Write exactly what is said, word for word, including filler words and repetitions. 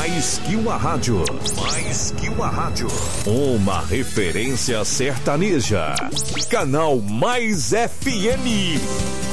Mais que uma rádio. Mais que uma rádio. Uma referência sertaneja. Canal Mais F M.